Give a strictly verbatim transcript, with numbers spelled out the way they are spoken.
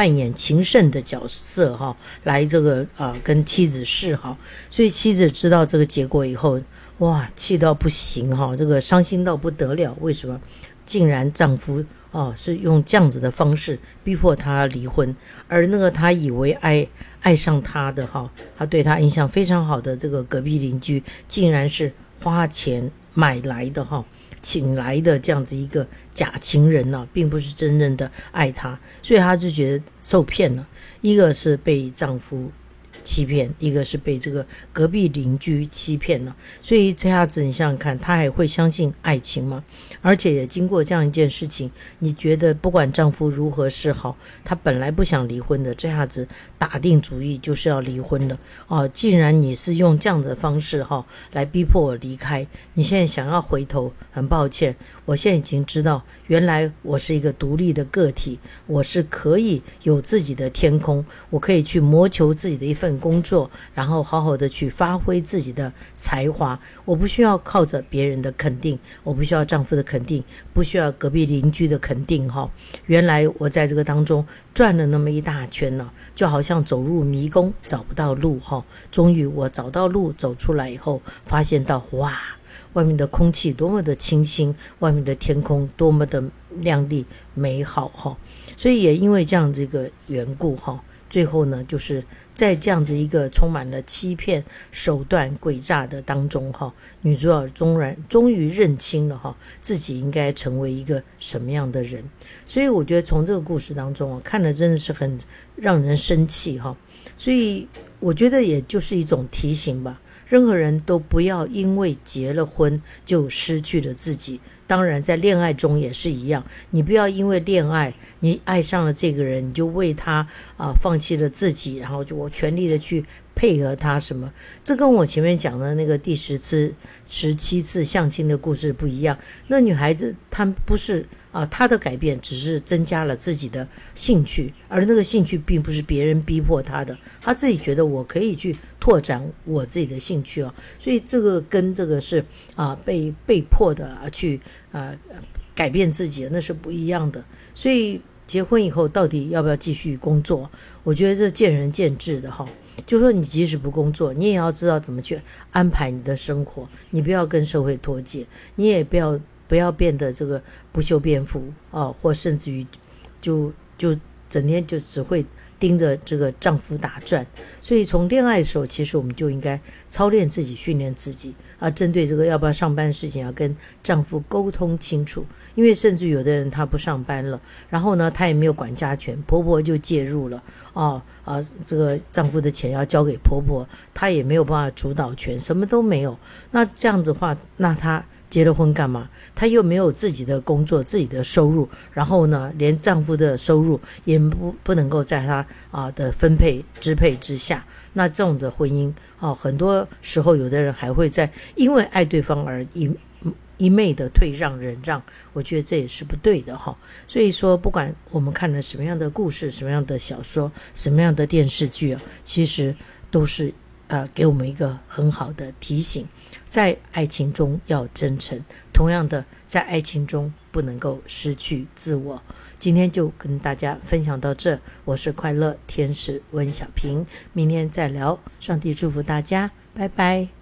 扮演情圣的角色哈，来这个啊、呃、跟妻子示好，所以妻子知道这个结果以后，哇，气到不行哈，这个伤心到不得了。为什么？竟然丈夫哦是用这样子的方式逼迫她离婚，而那个她以为爱爱上她的哈，她对她印象非常好的这个隔壁邻居，竟然是花钱买来的哈。请来的这样子一个假情人呢、啊，并不是真正的爱她，所以她就觉得受骗了。一个是被丈夫欺骗，一个是被这个隔壁邻居欺骗了。所以这下子你想想看，她还会相信爱情吗？而且也经过这样一件事情，你觉得不管丈夫如何是好，她本来不想离婚的，这下子打定主意就是要离婚了哦。既然你是用这样的方式哈、哦、来逼迫我离开，你现在想要回头，很抱歉，我现在已经知道，原来我是一个独立的个体，我是可以有自己的天空，我可以去谋求自己的一份工作，然后好好的去发挥自己的才华，我不需要靠着别人的肯定，我不需要丈夫的肯定，不需要隔壁邻居的肯定哈。原来我在这个当中转了那么一大圈呢，就好像走入迷宫找不到路哈。终于我找到路，走出来以后，发现到哇，外面的空气多么的清新，外面的天空多么的亮丽美好哈。所以也因为这样子一个缘故哈，最后呢，就是在这样子一个充满了欺骗、手段、诡诈的当中哈，女主角终然终于认清了哈，自己应该成为一个什么样的人。所以我觉得从这个故事当中啊，看了真的是很让人生气哈。所以我觉得也就是一种提醒吧，任何人都不要因为结了婚就失去了自己。当然在恋爱中也是一样，你不要因为恋爱你爱上了这个人，你就为他啊、呃、放弃了自己，然后就我全力的去配合他什么。这跟我前面讲的那个第十次十七次相亲的故事不一样。那女孩子她不是啊，她的改变只是增加了自己的兴趣，而那个兴趣并不是别人逼迫她的，她自己觉得我可以去拓展我自己的兴趣哦。所以这个跟这个是啊被被迫的啊去啊改变自己，那是不一样的。所以结婚以后到底要不要继续工作，我觉得这见仁见智的哈。就说你即使不工作，你也要知道怎么去安排你的生活，你不要跟社会脱节，你也不要不要变得这个不修边幅啊，或甚至于就就整天就只会盯着这个丈夫打转。所以从恋爱的时候，其实我们就应该操练自己，训练自己啊，针对这个要不要上班的事情，要跟丈夫沟通清楚。因为甚至有的人他不上班了，然后呢他也没有管家权，婆婆就介入了哦啊，这个丈夫的钱要交给婆婆，他也没有办法主导权，什么都没有。那这样子的话，那他结了婚干嘛？她又没有自己的工作、自己的收入，然后呢，连丈夫的收入也不不能够在她啊的分配支配之下。那这种的婚姻啊，很多时候有的人还会在因为爱对方而一一昧的退让忍让，我觉得这也是不对的哈。所以说，不管我们看了什么样的故事、什么样的小说、什么样的电视剧啊，其实都是呃给我们一个很好的提醒，在爱情中要真诚，同样的在爱情中不能够失去自我。今天就跟大家分享到这，我是快乐天使温小平，明天再聊，上帝祝福大家，拜拜。